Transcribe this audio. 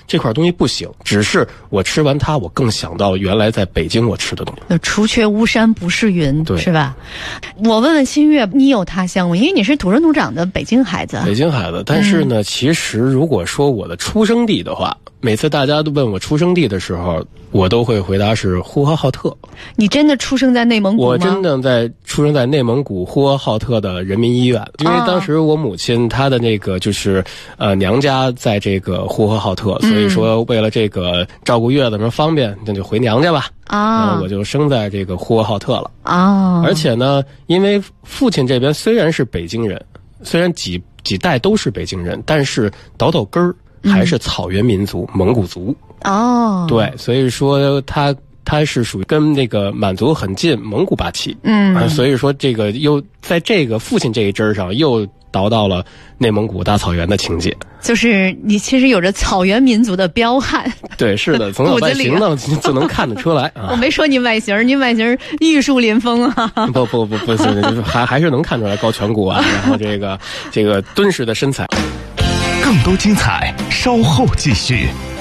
这块东西不行，只是我吃完它，我更想到原来在北京我吃的东西。 除却巫山不是云， 对， 是吧？我问问新月，你有他乡吗？因为你是土生土长的北京孩子。 北京孩子，但是呢，其实如果说我的出生地的话，每次大家都问我出生地的时候，我都会回答是呼和浩特。 你真的出生在内蒙古吗？ 我真的出生在内蒙古呼和浩特的人民医院，因为当时我母亲她的那个就是娘家在这个呼和浩特，所以说为了这个照顾月子什么方便，那就回娘家吧。我就生在这个呼和浩特了。而且呢，因为父亲这边虽然是北京人，虽然几代都是北京人，但是倒根儿还是草原民族，蒙古族。对，所以说他是属于跟那个满族很近，蒙古八旗。所以说这个又在这个父亲这一支上又倒到了内蒙古大草原的情节。 就是你其实有着草原民族的彪悍。 对，是的，从外形呢就能看得出来啊。 我没说你外形，你外形玉树临风啊。 不，还是能看出来高颧骨啊，然后这个敦实的身材。 更多精彩稍后继续。